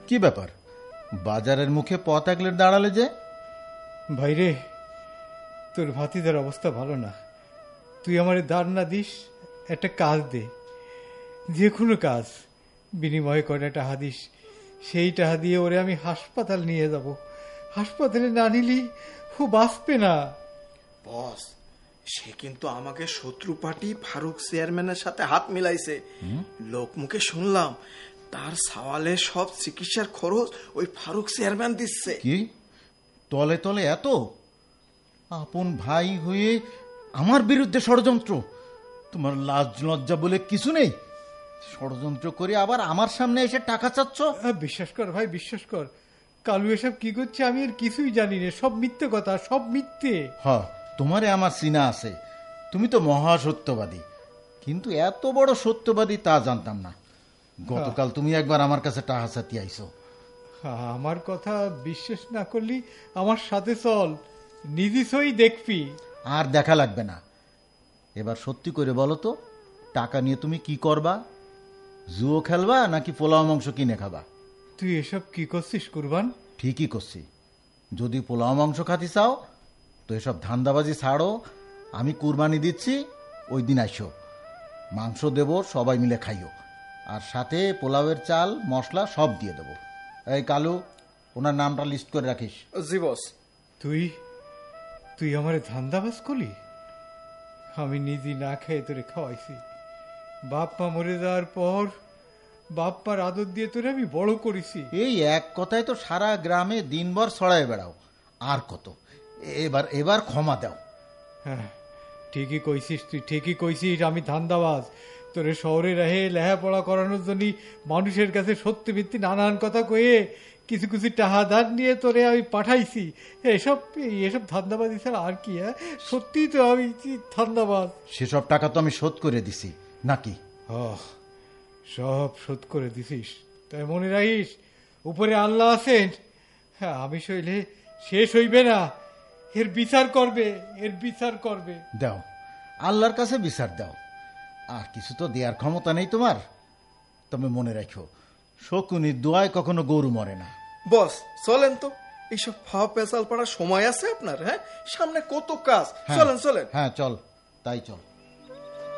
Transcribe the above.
কি ব্যাপার, বাজারের মুখে পথ একলে দাঁড়ালে যে? ভাইরে, তোর ভাতিদার অবস্থা ভালো না। তুই আমারে দাঁড় না দিস, একটা কাজ দে, যে কোনো কাজ, বিনিময়ে কয়টা টাকা দিস। সেই টাকা দিয়ে ওরে আমি হাসপাতাল নিয়ে যাব। হাসপাতালে না নিলি ও বাঁচবে না। বস, সে কিন্তু আমাকে শত্রু পার্টি ফারুক চেয়ারম্যানের সাথে হাত মিলাইছে। লোক মুখে শুনলাম তার সওয়ালে সব চিকিৎসার খরচ ওই ফারুক চেয়ারম্যান দিচ্ছে। কি তলে তলে এত? আপন ভাই হয়ে আমার বিরুদ্ধে ষড়যন্ত্র? তোমার লাজ লজ্জা বলে কিছু নেই? ষড়যন্ত্র করে আবার আমার সামনে এসে টাকা চাচ্ছ? বিশ্বাস কর ভাই, বিশ্বাস কর, কালু এসব কি করছে আমি আর কিছুই জানি না। সব মিথ্যে কথা, সব মিথ্যে। তোমারে আমার চিনা আছে, তুমি তো মহা সত্যবাদী, কিন্তু এত বড় সত্যবাদী তা জানতাম না। গতকাল তুমি একবার আমার কাছে টাকা চাতি আইছো। আমার কথা বিশ্বাস না করলি আমার সাথে চল, নিজেই দেখবি। আর দেখা লাগবে না, এবার সত্যি করে বলো তো, টাকা নিয়ে তুমি কি করবা? জুয়ো খেলবা নাকি পোলাও মাংস কিনে খাবা? তুই এসব কি করছিস কুরবান? ঠিকই করছি। যদি পোলাও মাংস খাতি চাও তো এসব ধান্দাবাজি ছাড়ো। আমি কুরবানি দিচ্ছি, ওই দিন আইসো, মাংস দেব, সবাই মিলে খাইও, আর সাথে পোলাওয়ের চাল মশলা সব দিয়ে দেবো। এই কালু, ওনার নামটা লিস্ট করে রাখিস। জি বস। তুই আমারে ধান্দাবাজ করলি? আমি নিজে না খেয়ে তোরে খাওয়াইছি। বাপ মা মরে যাওয়ার পর বাপ মার আদর দিয়ে তোরে আমি বড় করেছি। এই এক কথায় তো সারা গ্রামে দিনভর ছড়ায় বেড়াও। আর কত? এবার এবার ক্ষমা দাও। হ্যাঁ, ঠিকই কইছিস, তুই ঠিকই কইছিস, আমি ধান্দাবাজ। তোরে শহরে রেহে লেখাপড়া করানোর জন্য মানুষের কাছে সত্যি মিথ্যি নানান কথা কয়ে কিছু কিছু টাকা ধার নিয়ে তোরে আমি পাঠাইছি। এসব ধান্দাবাজি ছাড়া আর কি? সত্যি তো আমি ধান্দাবাজ। সেসব টাকা তো আমি শোধ করে দিছি নাকি? সব শোধ করে দিছিস? তাই মনে রাখিস, উপরে আল্লাহ আছেন। হ্যাঁ, আমি সইলে শেষ হইবে না, এর বিচার করবে, এর বিচার করবে। দাও, আল্লাহর কাছে বিচার দাও। আর কিছু তো দেওয়ার ক্ষমতা নেই তোমার। তবে মনে রাখো, শকুনির দোয়ায় কখনো গরু মরে না। বস চলেন তো, এইসব ফাও পেঁচাল পাড়ার সময় আছে আপনার? হ্যাঁ, সামনে কত কাজ। চলেন চলেন। হ্যাঁ চল, তাই চল।